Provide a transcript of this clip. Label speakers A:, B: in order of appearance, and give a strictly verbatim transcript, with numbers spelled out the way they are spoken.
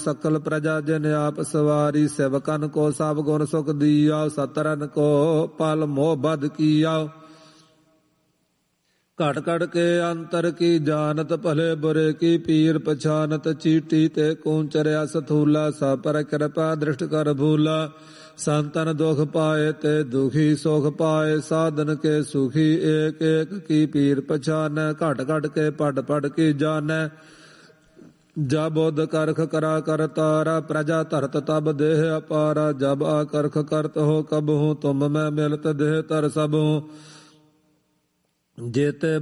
A: ਸਕਲ ਪ੍ਰਜਾ ਜਨ ਆਪ ਸਵਾਰੀ ਸੇਵਕਨ ਕੋ ਸਭ ਗੁਣ ਸੁਖ ਦੀਆ ਸਤਰਨ ਕੋ ਪਲ ਮੋਹ ਬਦ ਕੀਆ ਘਟ ਘਟ ਕੇ ਅੰਤਰ ਕੀ ਜਾਨਤ ਭਲੇ ਬੁਰੇ ਕੀ ਪੀਰ ਪਛਾਨਤ ਚੀਟੀ ਤੇ ਕੂੰਚਰਿਆ ਸਥੂਲਾ ਸਭ ਪਰ ਕਿਰਪਾ ਦ੍ਰਿਸ਼ਟ ਕਰ ਭੂਲਾ ਸੰਤਨ ਦੁਖ ਪਾਏ ਤੇ ਦੁਖੀ ਸੁਖ ਪਾਏ ਸਾਧਨ ਕੇ ਸੁਖੀ ਏਕ ਏਕ ਕੀ ਪੀਰ ਪਛਾਨੈ ਘਟ ਘਟ ਕੇ ਪੜ ਪੜ ਕੀ ਜਾਣੈ ਜਬ ਬੁੱਧ ਕਰਖ ਕਰਾ ਕਰ ਤਾਰਾ ਪ੍ਰਜਾ ਧਰਤ ਤਬ ਦੇਹ ਅਪਾਰਾ ਜਬ ਆਕਰਖ ਕਰਤ ਹੋ ਕਬ ਹੂੰ ਤੁਮ ਮੈਂ ਮਿਲਤ ਦੇਹ ਤਰ ਸਭ ਹੂੰ ਜੇਤੇ